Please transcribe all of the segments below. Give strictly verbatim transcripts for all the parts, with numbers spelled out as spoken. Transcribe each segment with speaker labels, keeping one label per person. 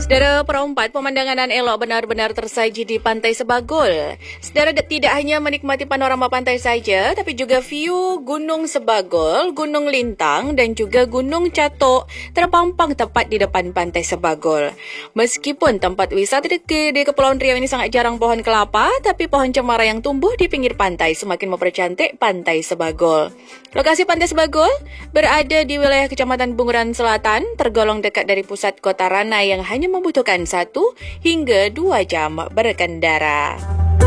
Speaker 1: Saudara perempat, pemandangan nan elok benar-benar tersaji di Pantai Sebagul. Saudara tidak hanya menikmati panorama pantai saja, tapi juga view Gunung Sebagul, Gunung Lintang dan juga Gunung Catok terpampang tepat di depan Pantai Sebagul. Meskipun tempat wisata di, di Kepulauan Riau ini sangat jarang pohon kelapa, tapi pohon cemara yang tumbuh di pinggir pantai semakin mempercantik Pantai Sebagul. Lokasi Pantai Sebagul berada di wilayah Kecamatan Bunguran Selatan, tergolong dekat dari pusat kota Rana yang hanya membutuhkan satu hingga dua jam berkendara.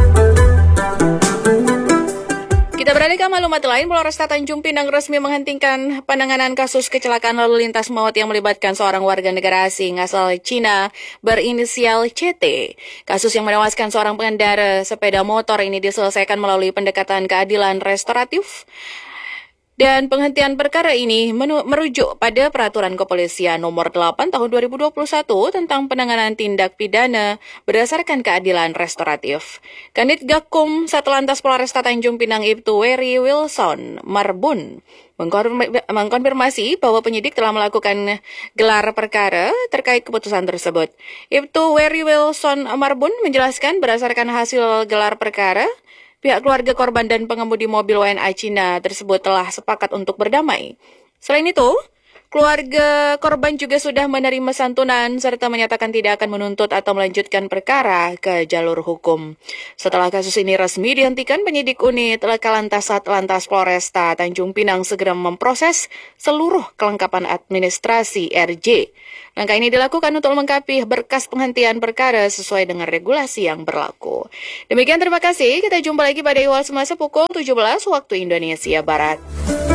Speaker 1: Kita beralih ke maklumat lain, Polresta Tanjung Pinang resmi menghentikan penanganan kasus kecelakaan lalu lintas maut yang melibatkan seorang warga negara asing asal Cina berinisial C T. Kasus yang menewaskan seorang pengendara sepeda motor ini diselesaikan melalui pendekatan keadilan restoratif. Dan penghentian perkara ini merujuk pada Peraturan Kepolisian Nomor delapan Tahun dua ribu dua puluh satu tentang penanganan tindak pidana berdasarkan keadilan restoratif. Kanit Gakum Satlantas Polresta Tanjung Pinang Ibtu Wery Wilson Marbun mengkonfirmasi bahwa penyidik telah melakukan gelar perkara terkait keputusan tersebut. Ibtu Wery Wilson Marbun menjelaskan berdasarkan hasil gelar perkara, pihak keluarga korban dan pengemudi mobil W N A Cina tersebut telah sepakat untuk berdamai. Selain itu, keluarga korban juga sudah menerima santunan serta menyatakan tidak akan menuntut atau melanjutkan perkara ke jalur hukum. Setelah kasus ini resmi dihentikan, penyidik unit Lekalantas Satlantas Polresta Tanjung Pinang segera memproses seluruh kelengkapan administrasi R J. Langkah ini dilakukan untuk melengkapi berkas penghentian perkara sesuai dengan regulasi yang berlaku. Demikian, terima kasih. Kita jumpa lagi pada awal semasa pukul tujuh belas waktu Indonesia Barat.